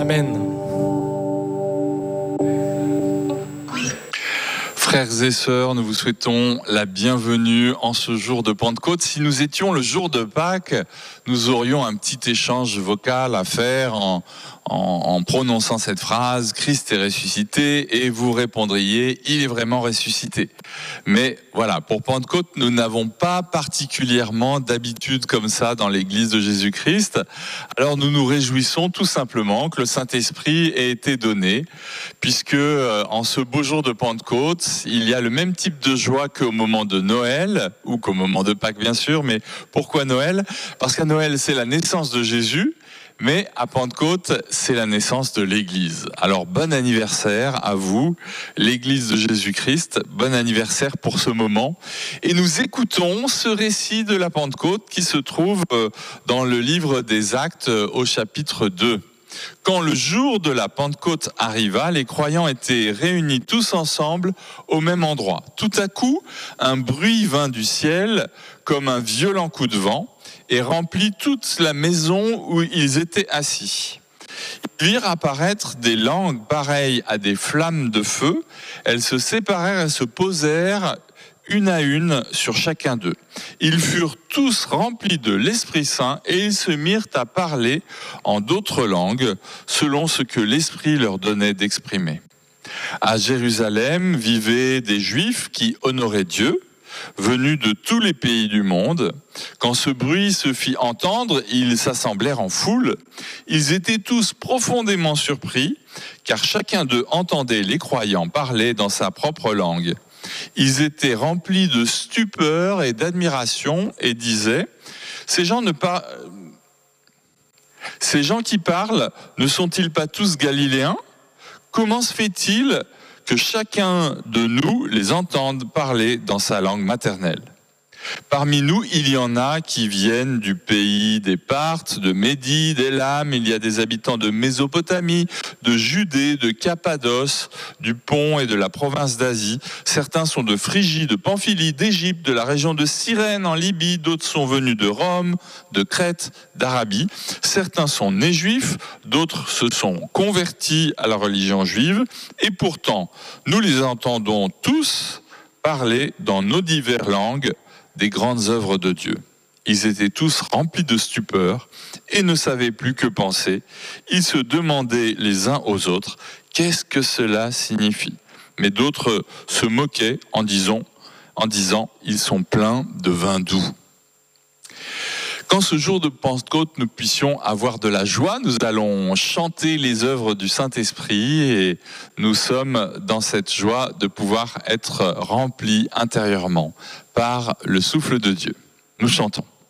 Amen. Frères et sœurs, nous vous souhaitons la bienvenue en ce jour de Pentecôte. Si nous étions le jour de Pâques, nous aurions un petit échange vocal à faire en prononçant cette phrase « Christ est ressuscité » et vous répondriez « Il est vraiment ressuscité ». Mais voilà, pour Pentecôte, nous n'avons pas particulièrement d'habitude comme ça dans l'Église de Jésus-Christ. Alors nous nous réjouissons tout simplement que le Saint-Esprit ait été donné, puisque en ce beau jour de Pentecôte, il y a le même type de joie qu'au moment de Noël, ou qu'au moment de Pâques bien sûr, mais pourquoi Noël ? Parce qu'à Noël, c'est la naissance de Jésus, mais à Pentecôte, c'est la naissance de l'Église. Alors bon anniversaire à vous, l'Église de Jésus-Christ, bon anniversaire pour ce moment. Et nous écoutons ce récit de la Pentecôte qui se trouve dans le livre des Actes au chapitre 2. Quand le jour de la Pentecôte arriva, les croyants étaient réunis tous ensemble au même endroit. Tout à coup, un bruit vint du ciel comme un violent coup de vent et remplit toute la maison où ils étaient assis. Ils virent apparaître des langues pareilles à des flammes de feu. Elles se séparèrent et se posèrent une à une sur chacun d'eux. Ils furent tous remplis de l'Esprit Saint et ils se mirent à parler en d'autres langues selon ce que l'Esprit leur donnait d'exprimer. À Jérusalem vivaient des Juifs qui honoraient Dieu, venus de tous les pays du monde. Quand ce bruit se fit entendre, ils s'assemblèrent en foule. Ils étaient tous profondément surpris, car chacun d'eux entendait les croyants parler dans sa propre langue. Ils étaient remplis de stupeur et d'admiration et disaient « Ces gens qui parlent, ne sont-ils pas tous galiléens ? Comment se fait-il que chacun de nous les entende parler dans sa langue maternelle ? Parmi nous, il y en a qui viennent du pays des Parthes, de Médie, d'Élam, il y a des habitants de Mésopotamie, de Judée, de Cappadoce, du Pont et de la province d'Asie. Certains sont de Phrygie, de Pamphylie, d'Égypte, de la région de Cyrène en Libye, d'autres sont venus de Rome, de Crète, d'Arabie. Certains sont nés juifs, d'autres se sont convertis à la religion juive, et pourtant, nous les entendons tous parler dans nos diverses langues des grandes œuvres de Dieu. Ils étaient tous remplis de stupeur et ne savaient plus que penser. Ils se demandaient les uns aux autres « Qu'est-ce que cela signifie ?» Mais d'autres se moquaient en disant « Ils sont pleins de vin doux ». Qu'en ce jour de Pentecôte, nous puissions avoir de la joie. Nous allons chanter les œuvres du Saint-Esprit et nous sommes dans cette joie de pouvoir être remplis intérieurement par le souffle de Dieu. Nous chantons.